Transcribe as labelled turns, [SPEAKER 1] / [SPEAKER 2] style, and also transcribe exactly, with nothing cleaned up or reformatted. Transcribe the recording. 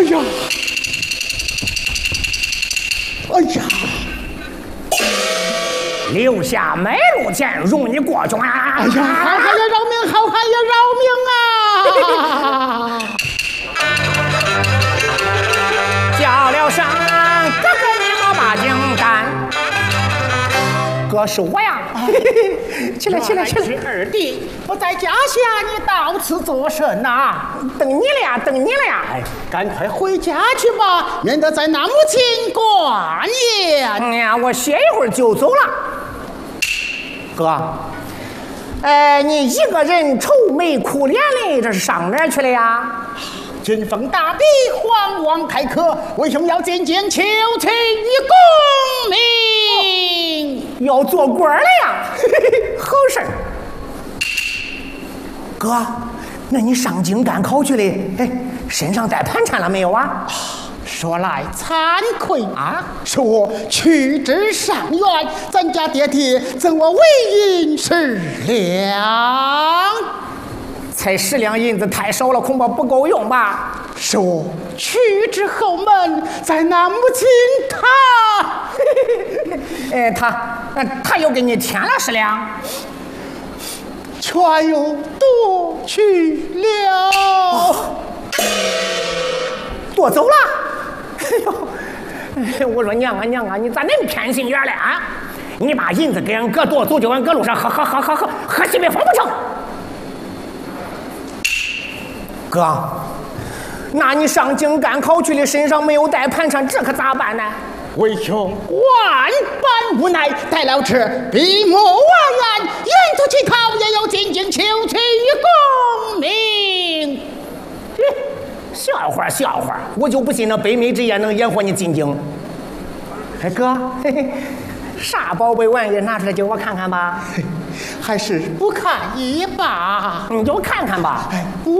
[SPEAKER 1] 呀，哎呀！
[SPEAKER 2] 留下买路钱，容你过去啊！
[SPEAKER 1] 哎呀，好汉也饶命，好汉也饶命啊！
[SPEAKER 2] 叫了声哥哥，你莫把劲干。哥是我呀！起来，起来，起来！
[SPEAKER 1] 二弟，我在家下，你到此做甚呐？
[SPEAKER 2] 等你了呀，等你了呀！
[SPEAKER 1] 哎，赶快回家去吧，免得在那母亲挂念。
[SPEAKER 2] 哎呀，我歇一会儿就走了。哥，哎，你一个人愁眉苦脸的，这是上哪儿去了呀？
[SPEAKER 1] 军锋大敌，皇王太可，为什么要进京求取于功名？
[SPEAKER 2] 要做官了呀！好事儿。哥，那你上京赶考去了？哎，身上带盘缠了没有啊？
[SPEAKER 1] 说来惭愧啊，是我去之上元，咱家爹爹赠我为银十两，
[SPEAKER 2] 才十两银子太少了，恐怕不够用吧？
[SPEAKER 1] 是我去之后门，在那母亲她，
[SPEAKER 2] 哎，他他又给你添了十两，
[SPEAKER 1] 却又夺去了，
[SPEAKER 2] 哦、夺走了。哎呦！哎，我说娘啊娘啊，你咋恁偏心眼儿嘞啊？你把银子给俺哥夺走，就俺哥路上喝喝喝喝喝喝西北风不成？哥，那你上京赶考去了，身上没有带盘缠，这可咋办呢？
[SPEAKER 1] 为兄万般无奈，待了这闭目望远，沿途乞讨，也要进京求取于功名。
[SPEAKER 2] 笑话笑话，我就不信那北美之夜能演活你进京。哎哥，嘿嘿，啥宝贝玩意拿出来给我看看吧？
[SPEAKER 1] 还是不看也罢。
[SPEAKER 2] 你给我看看吧。
[SPEAKER 1] 哎。